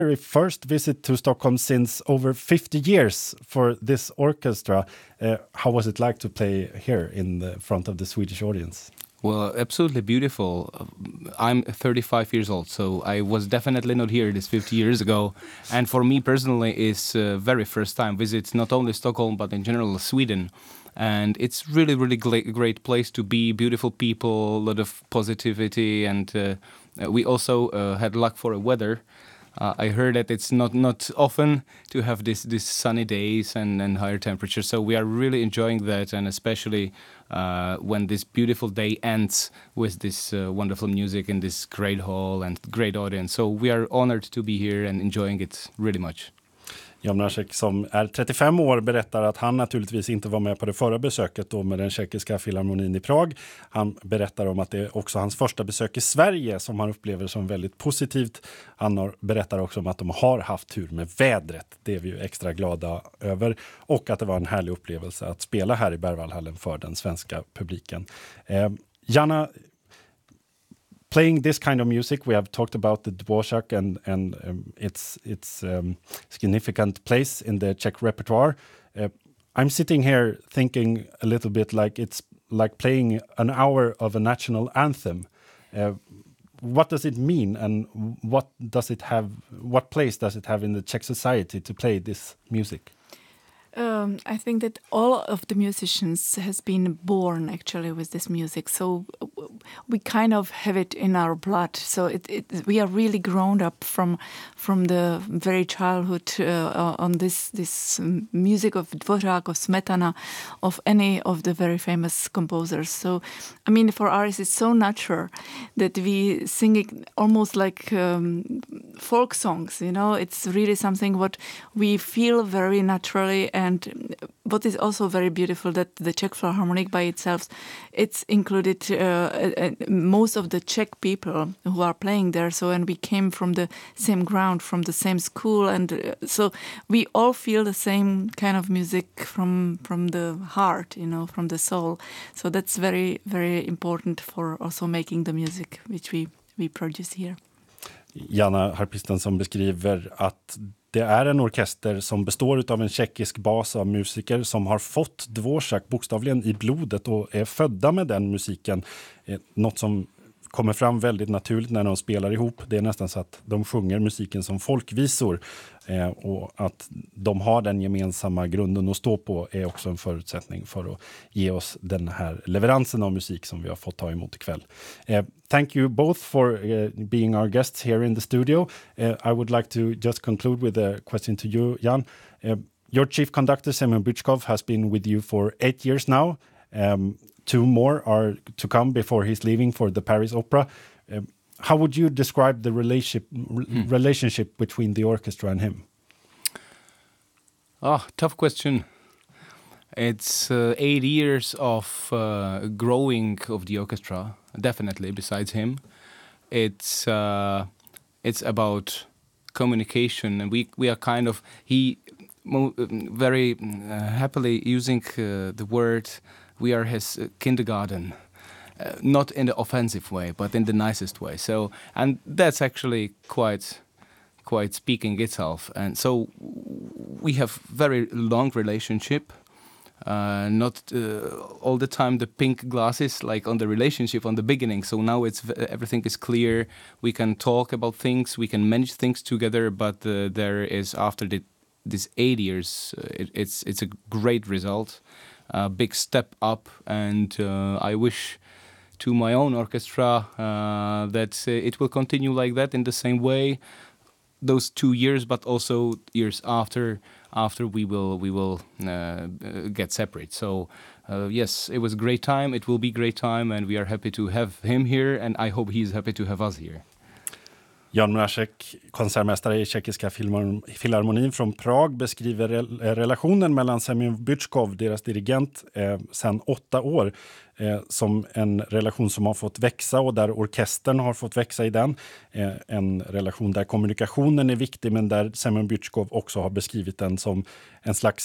very first visit to Stockholm since over 50 years for this orchestra. How was it like to play here in the front of the Swedish audience? Well, absolutely beautiful. I'm 35 years old, so I was definitely not here this 50 years ago. And for me personally, it's very first time visit not only Stockholm, but in general Sweden. And it's really, really great place to be, beautiful people, a lot of positivity. And we also had luck for a weather. I heard that it's not often to have this sunny days and higher temperatures. So we are really enjoying that, and especially when this beautiful day ends with this wonderful music in this great hall and great audience. So we are honored to be here and enjoying it really much. Jan Mrázek, som är 35 år, berättar att han naturligtvis inte var med på det förra besöket då med den tjeckiska filharmonin i Prag. Han berättar om att det är också hans första besök i Sverige som han upplever som väldigt positivt. Han berättar också om att de har haft tur med vädret. Det är vi ju extra glada över. Och att det var en härlig upplevelse att spela här i Berwaldhallen för den svenska publiken. Jana, playing this kind of music, we have talked about the Dvorak and its significant place in the Czech repertoire. I'm sitting here thinking a little bit like it's like playing an hour of a national anthem. What does it mean, and what place does it have in the Czech society to play this music? I think that all of the musicians has been born actually with this music, so we kind of have it in our blood. So we are really grown up from the very childhood on this music of Dvorak, of Smetana, of any of the very famous composers. So I mean, for us it's so natural that we sing it almost like folk songs. You know, it's really something what we feel very naturally. And what is also very beautiful that the Czech Philharmonic by itself, it's included most of the Czech people who are playing there. So, and we came from the same ground, from the same school, and so we all feel the same kind of music from the heart, you know, from the soul. So that's very, very important for also making the music which we produce here. Jana, harpisten, som beskriver att det är en orkester som består av en tjeckisk bas av musiker som har fått Dvorak bokstavligen i blodet och är födda med den musiken. Något som kommer fram väldigt naturligt när de spelar ihop. Det är nästan så att de sjunger musiken som folkvisor. Och att de har den gemensamma grunden att stå på är också en förutsättning för att ge oss den här leveransen av musik som vi har fått ta emot ikväll. Thank you both for being our guests here in the studio. I would like to just conclude with a question to you, Jan. Your chief conductor, Semyon Bychkov, has been with you for 8 years now. 2 more are to come before he's leaving for the Paris Opera. How would you describe the relationship between the orchestra and him? Tough question. It's 8 years of growing of the orchestra, definitely, besides him. It's about communication, and we are kind of, very happily using the word, we are his kindergarten. Not in the offensive way, but in the nicest way. So, and that's actually quite speaking itself. And so we have very long relationship. Not all the time the pink glasses like on the relationship on the beginning. So now everything is clear. We can talk about things. We can manage things together. But there is after this 8 years, it's a great result, a big step up, and I wish to my own orchestra that it will continue like that in the same way those 2 years, but also years after we will get separate. So yes, it was a great time, it will be a great time, and we are happy to have him here, and I hope he's happy to have us here. Jan Mrázek, konsertmästare i Tjeckiska filharmonin från Prag, beskriver relationen mellan Semyon Bychkov, deras dirigent, sedan 8 år som en relation som har fått växa och där orkestern har fått växa i den. En relation där kommunikationen är viktig, men där Semyon Bychkov också har beskrivit den som en slags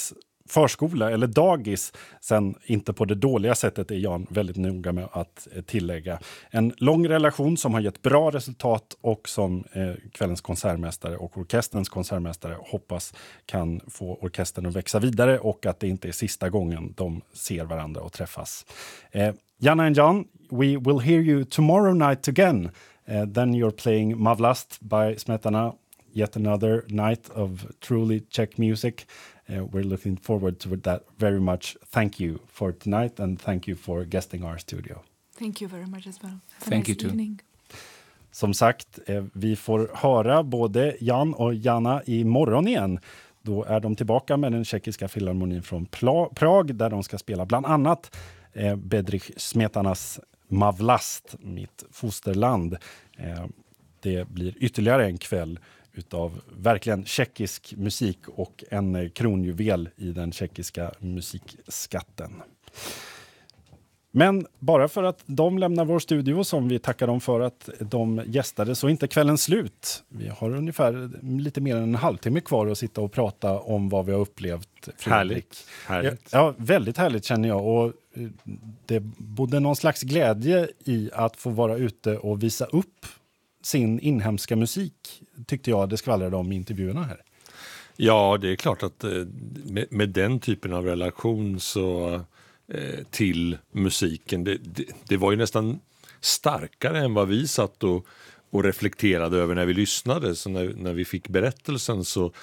förskola eller dagis, sen inte på det dåliga sättet, är Jan väldigt noga med att tillägga. En lång relation som har gett bra resultat och som kvällens konsertmästare och orkesterns konsertmästare hoppas kan få orkestern att växa vidare och att det inte är sista gången de ser varandra och träffas. Jana and Jan, we will hear you tomorrow night again. Then you're playing Mavlast by Smetana, yet another night of truly Czech music. We're looking forward to that very much. Thank you for tonight and thank you for guesting our studio. Thank you very much as well. Thank you too. Evening. Som sagt, vi får höra både Jan och Jana imorgon igen. Då är de tillbaka med den tjeckiska filharmonin från Prag där de ska spela bland annat Bedřich Smetanas Mavlast, mitt fosterland. Det blir ytterligare en kväll utav verkligen tjeckisk musik och en kronjuvel i den tjeckiska musikskatten. Men bara för att de lämnar vår studio, som vi tackar dem för att de gästade, så är inte kvällen slut. Vi har ungefär lite mer än en halvtimme kvar att sitta och prata om vad vi har upplevt. Härligt. Ja, väldigt härligt känner jag, och det bodde någon slags glädje i att få vara ute och visa upp sin inhemska musik, tyckte jag det skvallrade om i intervjuerna här. Ja, det är klart att med den typen av relation så till musiken, det var ju nästan starkare än vad vi satt och reflekterade över när vi lyssnade. Så när vi fick berättelsen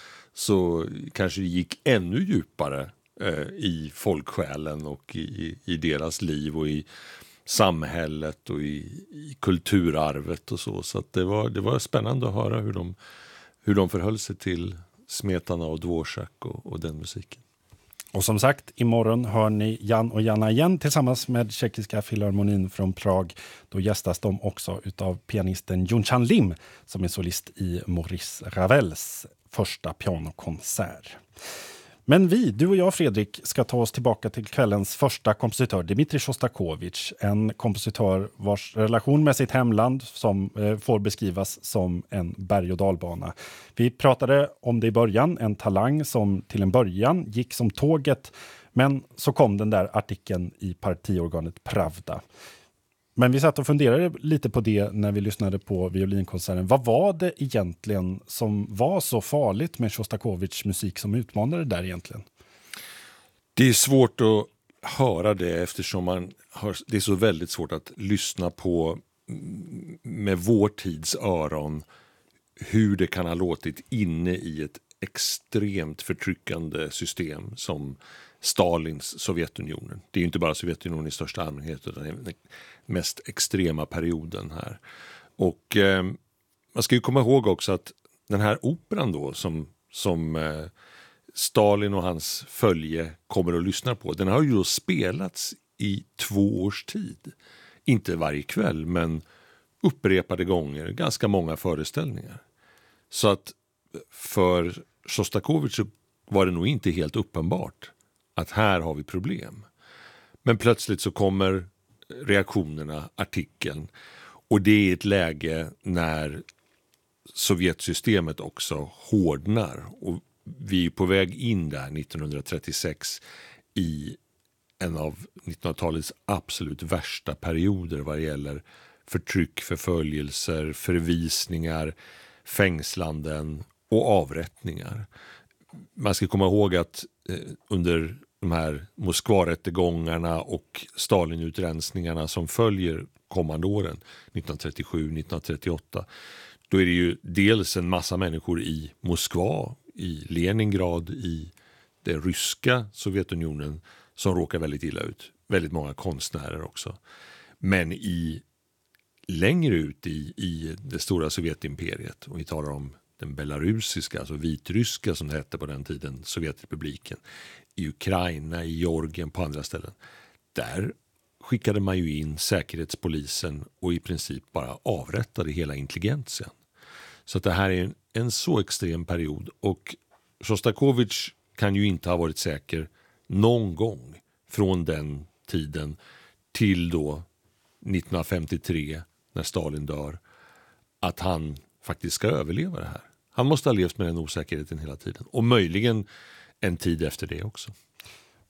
så kanske det gick ännu djupare i folksjälen och i deras liv och i samhället och i kulturarvet och så. Så att det var spännande att höra hur de förhöll sig till Smetana och Dvořák och den musiken. Och som sagt, imorgon hör ni Jan och Jana igen tillsammans med tjeckiska filharmonin från Prag. Då gästas de också utav pianisten Yunchan Lim som är solist i Maurice Ravels första pianokonsert. Men du och jag, Fredrik, ska ta oss tillbaka till kvällens första kompositör, Dmitrij Sjostakovitj. En kompositör vars relation med sitt hemland som får beskrivas som en berg- och dalbana. Vi pratade om det i början, en talang som till en början gick som tåget, men så kom den där artikeln i partiorganet Pravda. Men vi satt och funderade lite på det när vi lyssnade på violinkonserten. Vad var det egentligen som var så farligt med Sjostakovitjs musik som utmanade där egentligen? Det är svårt att höra det eftersom det är så väldigt svårt att lyssna på med vår tids öron hur det kan ha låtit inne i ett extremt förtryckande system som Stalins Sovjetunionen. Det är ju inte bara Sovjetunionen i största allmänhet utan den mest extrema perioden här. Och man ska ju komma ihåg också att den här operan då som Stalin och hans följe kommer att lyssna på, den har ju då spelats i 2 års tid. Inte varje kväll, men upprepade gånger, ganska många föreställningar. Så att för Sjostakovitj var det nog inte helt uppenbart att här har vi problem. Men plötsligt så kommer reaktionerna, artikeln, och det är ett läge när Sovjetsystemet också hårdnar och vi är på väg in där 1936 i en av 1900-talets absolut värsta perioder vad gäller förtryck, förföljelser, förvisningar, fängslanden och avrättningar. Man ska komma ihåg att under de här Moskvarättegångarna och Stalinutrensningarna som följer kommande åren, 1937-1938, då är det ju dels en massa människor i Moskva, i Leningrad, i den ryska Sovjetunionen som råkar väldigt illa ut. Väldigt många konstnärer också. Men längre ut i det stora Sovjetimperiet, och vi talar om den belarusiska, alltså vitryska som det hette på den tiden, Sovjetrepubliken, i Ukraina, i Georgien, på andra ställen. Där skickade man ju in säkerhetspolisen och i princip bara avrättade hela intelligentsen. Så att det här är en så extrem period, och Sjostakovitj kan ju inte ha varit säker någon gång från den tiden till då 1953 när Stalin dör att han faktiskt ska överleva det här. Han måste ha levt med den osäkerheten hela tiden och möjligen en tid efter det också.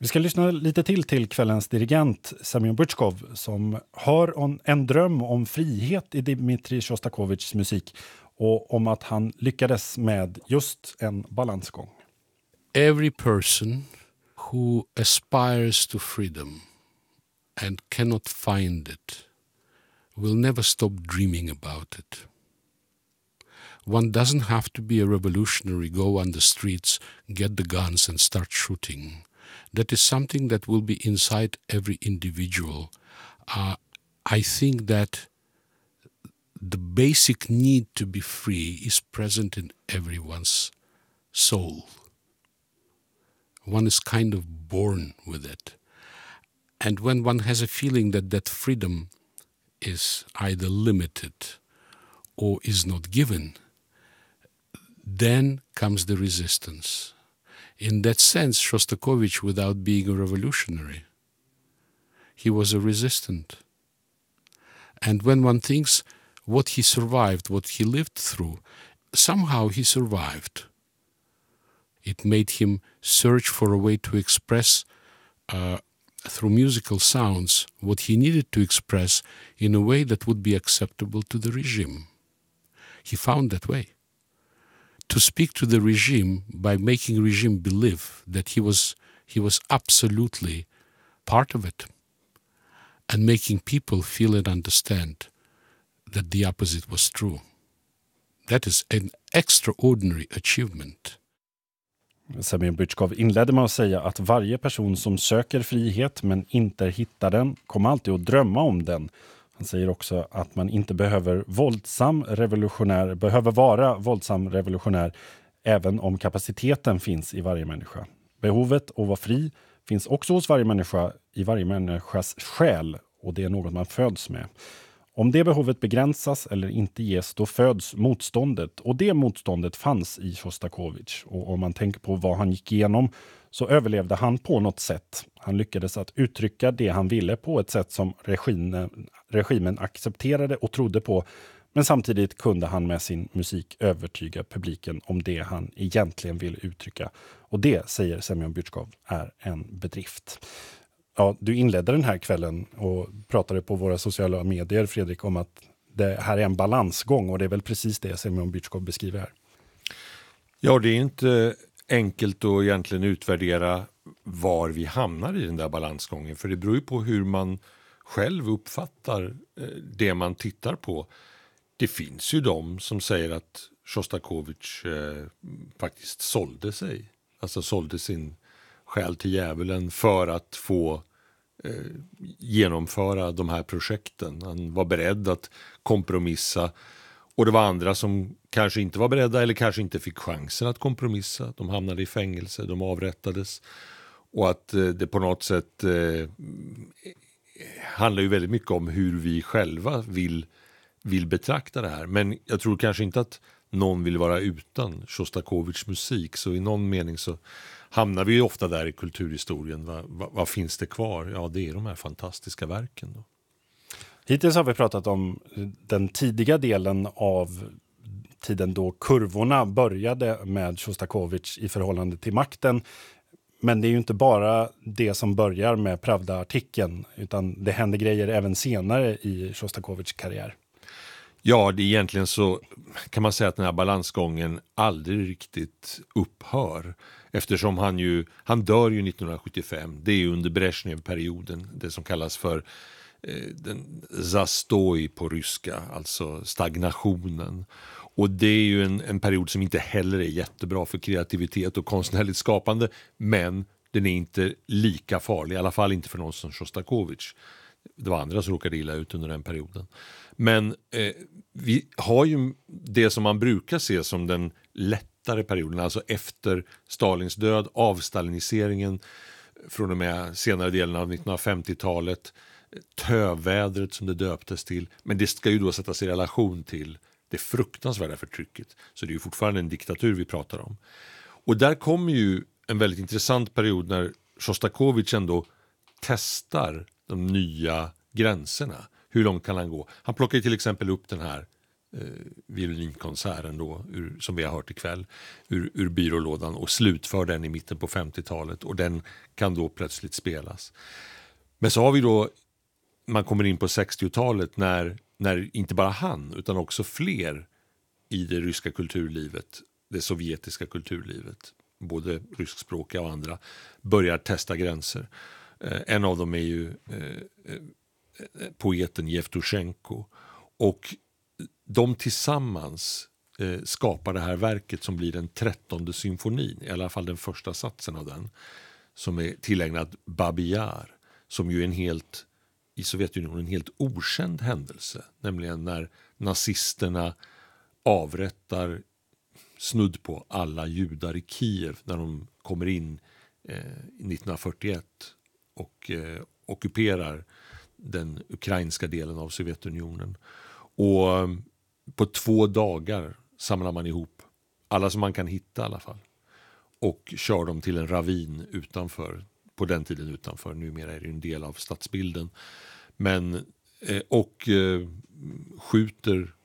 Vi ska lyssna lite till kvällens dirigent Semyon Bychkov som hör en dröm om frihet i Dmitrij Sjostakovitjs musik och om att han lyckades med just en balansgång. Every person who aspires to freedom and cannot find it will never stop dreaming about it. One doesn't have to be a revolutionary, go on the streets, get the guns and start shooting. That is something that will be inside every individual. I think that the basic need to be free is present in everyone's soul. One is kind of born with it. And when one has a feeling that that freedom is either limited or is not given, then comes the resistance. In that sense, Shostakovich, without being a revolutionary, he was a resistant. And when one thinks what he survived, what he lived through, somehow he survived. It made him search for a way to express through musical sounds what he needed to express in a way that would be acceptable to the regime. He found that way. To speak to the regime by making regime believe that he was absolutely part of it, and making people feel and understand that the opposite was true. That is an extraordinary achievement. Semyon Bychkov inledde med att säga att varje person som söker frihet men inte hittar den kommer alltid att drömma om den. Han säger också att man inte behöver vara våldsam revolutionär även om kapaciteten finns i varje människa. Behovet att vara fri finns också hos varje människa i varje människas själ och det är något man föds med. Om det behovet begränsas eller inte ges, då föds motståndet. Och det motståndet fanns i Sjostakovitj. Och om man tänker på vad han gick igenom så överlevde han på något sätt. Han lyckades att uttrycka det han ville på ett sätt som regimen accepterade och trodde på. Men samtidigt kunde han med sin musik övertyga publiken om det han egentligen ville uttrycka. Och det, säger Semyon Bychkov, är en bedrift. Ja, du inledde den här kvällen och pratade på våra sociala medier, Fredrik, om att det här är en balansgång och det är väl precis det Semyon Bychkov beskriver här. Ja, det är inte enkelt att egentligen utvärdera var vi hamnar i den där balansgången, för det beror ju på hur man själv uppfattar det man tittar på. Det finns ju de som säger att Sjostakovitj faktiskt sålde sig, alltså sålde sin själ till djävulen för att få genomföra de här projekten. Han var beredd att kompromissa och det var andra som kanske inte var beredda eller kanske inte fick chansen att kompromissa. De hamnade i fängelse, de avrättades och att det på något sätt handlar ju väldigt mycket om hur vi själva vill betrakta det här. Men jag tror kanske inte att någon vill vara utan Sjostakovitjs musik, så i någon mening så hamnar vi ju ofta där i kulturhistorien. Vad finns det kvar? Ja, det är de här fantastiska verken då. Hittills har vi pratat om den tidiga delen av tiden då kurvorna började med Sjostakovitj i förhållande till makten. Men det är ju inte bara det som börjar med Pravda-artikeln, utan det händer grejer även senare i Sjostakovitjs karriär. Ja, det är egentligen så kan man säga att den här balansgången aldrig riktigt upphör. Eftersom han dör ju 1975. Det är ju under Brezhnev-perioden, det som kallas för den zastoj på ryska, alltså stagnationen. Och det är ju en period som inte heller är jättebra för kreativitet och konstnärligt skapande, men den är inte lika farlig, i alla fall inte för någon som Sjostakovitj. Det var andra som råkade illa ut under den perioden. Men vi har ju det som man brukar se som den lättare perioden, alltså efter Stalins död, avstaliniseringen från och med senare delen av 1950-talet, tövädret som det döptes till. Men det ska ju då sättas i relation till det fruktansvärda förtrycket. Så det är ju fortfarande en diktatur vi pratar om. Och där kommer ju en väldigt intressant period när Sjostakovitj ändå testar de nya gränserna. Hur långt kan han gå? Han plockar ju till exempel upp den här violinkonserten då, som vi har hört ikväll, ur byrålådan och slutför den i mitten på 50-talet, och den kan då plötsligt spelas. Men så har vi då, man kommer in på 60-talet när inte bara han utan också fler i det ryska kulturlivet, det sovjetiska kulturlivet, både ryskspråkiga och andra, börjar testa gränser. En av dem är ju poeten Jevtusjenko, och de tillsammans skapar det här verket som blir den 13:e symfonin, i alla fall den första satsen av den, som är tillägnad Babi Yar, som ju är i Sovjetunionen en helt okänd händelse, nämligen när nazisterna avrättar snudd på alla judar i Kiev när de kommer in 1941 och ockuperar den ukrainska delen av Sovjetunionen. Och på 2 dagar samlar man ihop alla som man kan hitta i alla fall och kör dem till en ravin utanför, på den tiden utanför, numera är det en del av stadsbilden, men skjuter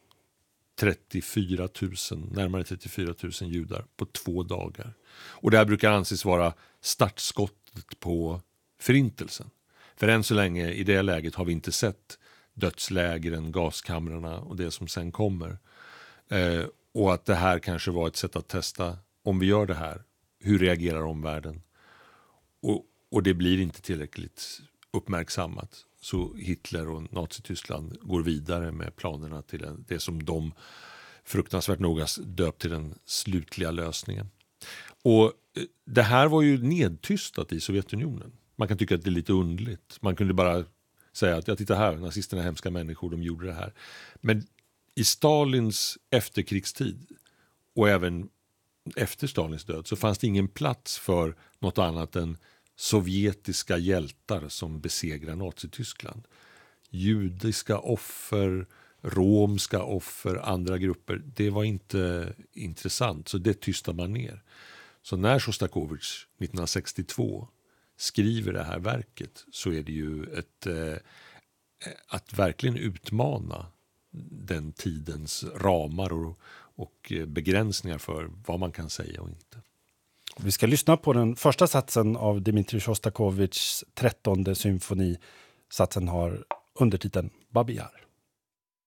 närmare 34 000 judar på 2 dagar. Och det här brukar anses vara startskottet på förintelsen. För än så länge i det läget har vi inte sett dödslägren, gaskamrarna och det som sen kommer. Och att det här kanske var ett sätt att testa, om vi gör det här, hur reagerar omvärlden? Och det blir inte tillräckligt uppmärksammat. Så Hitler och Nazityskland går vidare med planerna till det som de fruktansvärt noga döpt till den slutliga lösningen. Och det här var ju nedtystat i Sovjetunionen. Man kan tycka att det är lite underligt. Man kunde bara säga att titta här, nazisterna är hemska människor, de gjorde det här. Men i Stalins efterkrigstid och även efter Stalins död så fanns det ingen plats för något annat än sovjetiska hjältar som besegrar Nazityskland. Judiska offer, romska offer, andra grupper, det var inte intressant, så det tystar man ner. Så när Sjostakovitj 1962 skriver det här verket så är det ju att verkligen utmana den tidens ramar och begränsningar för vad man kan säga och inte. Vi ska lyssna på den första satsen av Dmitrij Sjostakovitjs 13:e symfoni. Satsen har undertiteln Babi Yar.